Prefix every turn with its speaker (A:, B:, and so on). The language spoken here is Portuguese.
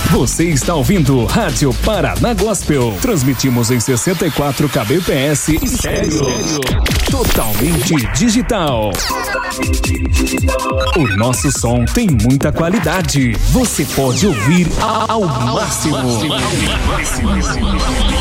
A: Você está ouvindo Rádio Paraná Gospel. Transmitimos em 64 kbps estéreo. Totalmente digital. O nosso som tem muita qualidade. Você pode ouvir ao máximo.